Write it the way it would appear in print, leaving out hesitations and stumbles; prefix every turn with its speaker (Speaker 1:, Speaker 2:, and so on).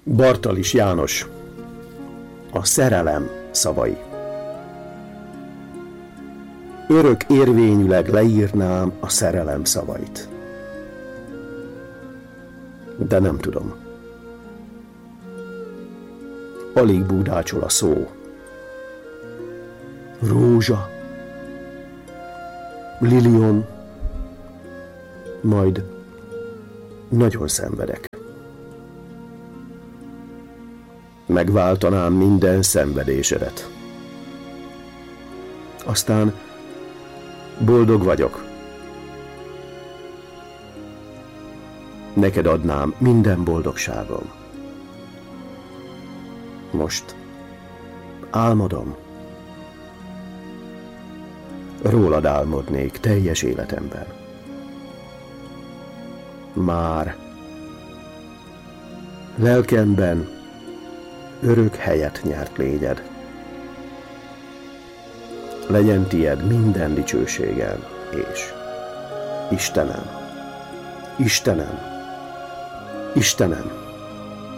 Speaker 1: Bartalis János. A szerelem szavai. Örök érvényűleg leírnám a szerelem szavait. De nem tudom. Alig búdácsol a szó. Rózsa, liliom, majd nagyon szenvedek. Megváltanám minden szenvedésedet. Aztán boldog vagyok. Neked adnám minden boldogságom. Most álmodom. Rólad álmodnék teljes életemben. Már lelkemben örök helyet nyert lényed. Legyen tied minden dicsőségem, és Istenem, Istenem, Istenem,